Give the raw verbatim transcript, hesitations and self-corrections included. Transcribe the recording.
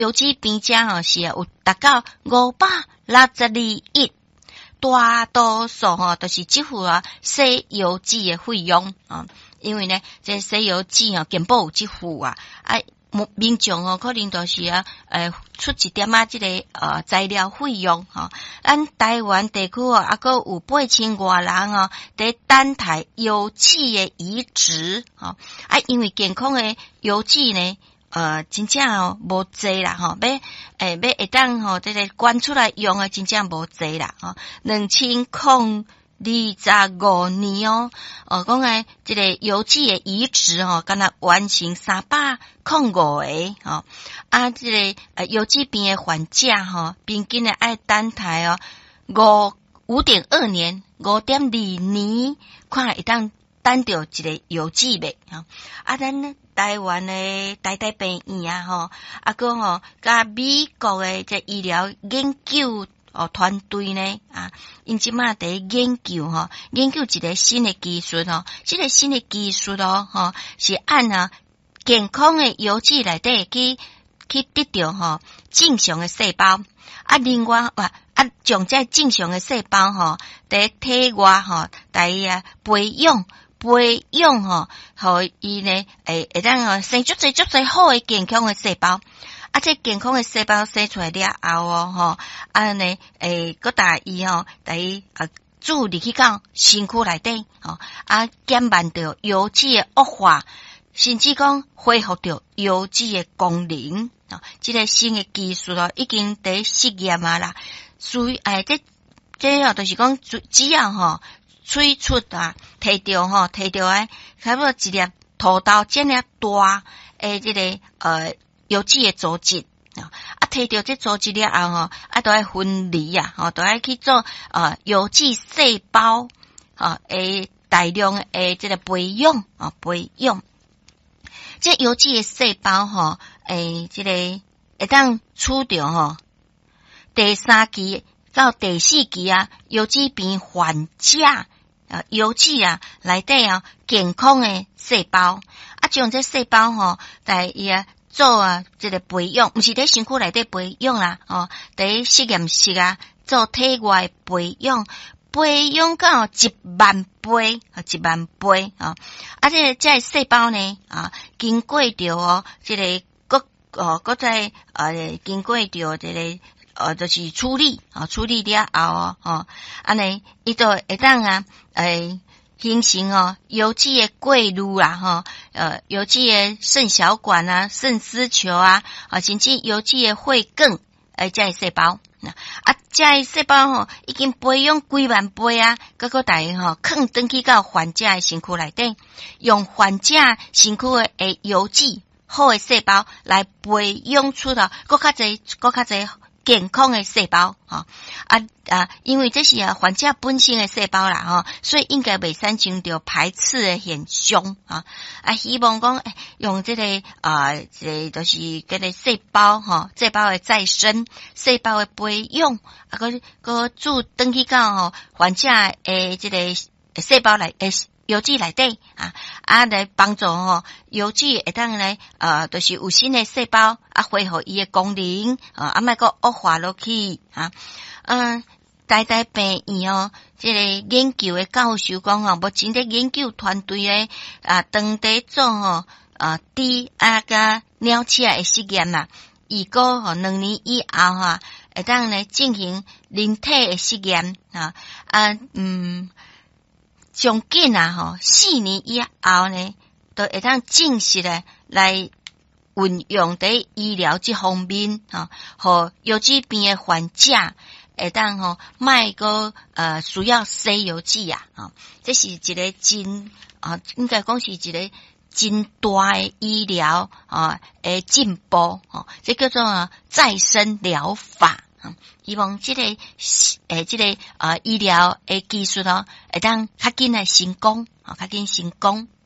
有机边家吼是有达到五百六十二亿，大多数吼都是支付啊西邮寄的费用啊，因为呢，这西邮寄吼根本有支付啊，啊。民众哦，可能都是啊，诶，出一点啊，这个呃材料费用吼。咱台湾地区哦，啊，个有八千外人哦，在等待邮寄的移植吼。啊，因为健康的邮寄呢，呃，真正哦无济啦吼，要诶要会当吼，这个捐出来用的真正无济啦吼。两千空。二十五年哦，哦，讲诶，这个邮寄的移植哦，敢若完成三百空五个哦，啊，这个呃邮寄边的还价吼，平均的爱等待哦，五五点二年，五点二年，看会当等到一个邮寄呗吼，啊，咱台湾的台大病院啊吼，啊个吼，甲美国的这医疗研究。哦，团队呢啊，因即马在研究吼，研究一个新的技术哦，这个新的技术哦，吼是按啊健康的邮寄内底去去得到吼正常的细胞，啊，另外哇啊，将这正常的细胞吼在体外吼，来啊培养培养吼，互伊呢诶会当哦生足侪足侪好的健康的细胞。啊，这健康的细胞生出来了后哦，吼，啊呢，诶，搁大伊吼，大伊啊，注入去到身躯内底，吼，啊，减慢着邮寄的恶化，甚至讲恢复着邮寄的功能，啊，这个新的技术咯，已经在实验啊啦，所以诶，这这哦，就是讲只要吼，吹出啊，摕着吼，摕着诶，差不多一粒土豆这么大，诶，这个呃。邮寄的组织啊，啊，摕到这组织了后吼，啊，都要分离啊，吼，都要去做呃邮寄细胞啊，诶，大量诶这个培养啊，培养。这邮寄的细胞吼，诶，这个会当处着吼，第三期到第四期啊，邮寄边还价啊，邮寄啊内底啊健康的细胞啊，将这细胞吼，在伊啊。做啊，这个培养，毋是在身躯内底培养啦，哦，在实验室啊，做体外培养，培养到一万倍啊，一万倍啊，啊，这个这细胞呢啊，经过着哦，这个各哦，各在呃，经过着这个呃，就是处理啊，处理了后哦，哦，安尼伊就会当啊，诶。形成哦，邮寄的过路啦，哈，呃，邮寄的肾小管啊、肾丝球啊，啊，甚至邮寄的血管，诶，这细胞，啊，这细胞吼已经培养几万倍啊，各个大约吼，放转去到患者的身躯内底，用患者身躯的诶邮寄好的细胞来培养出了更较侪、更较侪。健康的细胞哈啊啊，因为这是啊患者本身的细胞啦哈，所以应该袂产生着排斥的现象啊啊，希望讲用这个啊，这个就是这个细胞哈，细胞的再生，细胞的培养啊，个个注登去到吼患者诶这个细胞来诶。邮寄内底啊啊来帮助吼邮寄会当来呃就是有新的细胞啊恢复伊的功能啊啊莫个恶化落去啊嗯台大病院哦这个研究的教授讲吼目前在研究团队诶啊当地做吼啊猪啊甲鸟鼠的实验啦预估吼两年以后哈会当来进行人体的实验啊啊嗯上紧啊吼，四年以后呢，都会当正式的来运用在医疗这方面啊，和邮寄边的患者会当吼，卖个呃需要西邮寄啊，啊，这是一个真啊，应该讲是一个真大的医疗啊诶进步哦，这叫做、啊、再生疗法。希望这个诶，这个啊医疗诶技术咯，会当较紧来成功，啊，较紧成功。